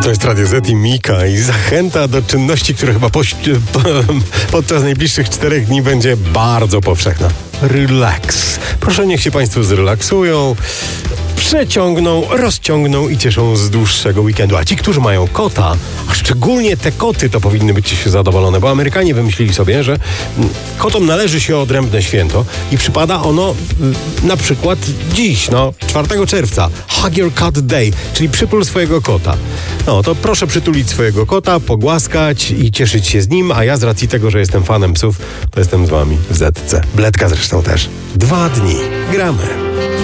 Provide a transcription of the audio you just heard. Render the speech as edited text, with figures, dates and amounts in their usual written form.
To jest Radio Z i Mika i zachęta do czynności, która chyba podczas najbliższych 4 dni będzie bardzo powszechna. Relax. Proszę, niech się Państwo zrelaksują, przeciągną, rozciągną i cieszą z dłuższego weekendu. A ci, którzy mają kota, a szczególnie te koty, to powinny być zadowolone, bo Amerykanie wymyślili sobie, że kotom należy się odrębne święto i przypada ono na przykład dziś, 4 czerwca. Hug your cat day, czyli przytul swojego kota. No, to proszę przytulić swojego kota, pogłaskać i cieszyć się z nim, a ja z racji tego, że jestem fanem psów, to jestem z wami w ZC. Bledka zresztą też. 2 dni. Gramy.